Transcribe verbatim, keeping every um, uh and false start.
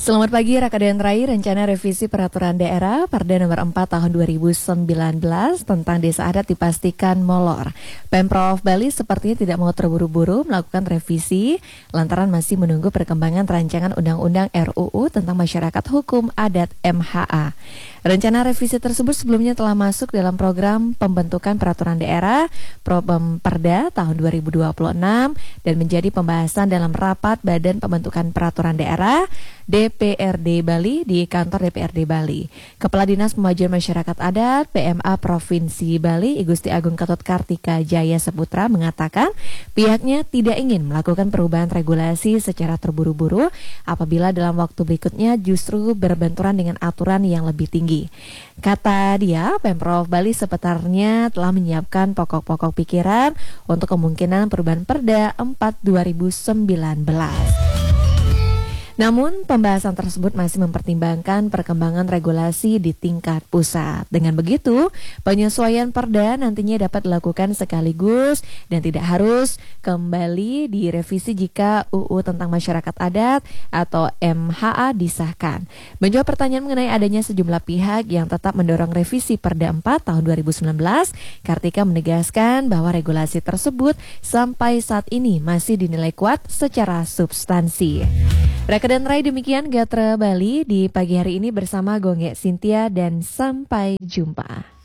Selamat pagi, Rakadien Rai. Rencana revisi peraturan daerah Perda nomor empat tahun dua ribu sembilan belas tentang desa adat dipastikan molor. Pemprov Bali sepertinya tidak mau terburu-buru melakukan revisi lantaran masih menunggu perkembangan rancangan Undang-Undang R U U tentang Masyarakat Hukum Adat M H A. Rencana revisi tersebut sebelumnya telah masuk dalam program pembentukan peraturan daerah Perda tahun dua ribu dua puluh enam dan menjadi pembahasan dalam rapat Badan Pembentukan Peraturan Daerah D P R D Bali di kantor D P R D Bali. Kepala Dinas Pemajuan Masyarakat Adat P M A Provinsi Bali, I Gusti Agung Ketut Kartika Jaya Saputra mengatakan pihaknya tidak ingin melakukan perubahan regulasi secara terburu-buru apabila dalam waktu berikutnya justru berbenturan dengan aturan yang lebih tinggi. Kata dia, Pemprov Bali sepetarnya telah menyiapkan pokok-pokok pikiran untuk kemungkinan perubahan Perda empat dua ribu sembilan belas. Namun, pembahasan tersebut masih mempertimbangkan perkembangan regulasi di tingkat pusat. Dengan begitu, penyesuaian perda nantinya dapat dilakukan sekaligus dan tidak harus kembali direvisi jika U U tentang masyarakat adat atau M H A disahkan. Menjawab pertanyaan mengenai adanya sejumlah pihak yang tetap mendorong revisi Perda empat tahun dua ribu sembilan belas, Kartika menegaskan bahwa regulasi tersebut sampai saat ini masih dinilai kuat secara substansi. Rakadien Rai, demikian Gatra Bali di pagi hari ini bersama Gongge Cynthia dan sampai jumpa.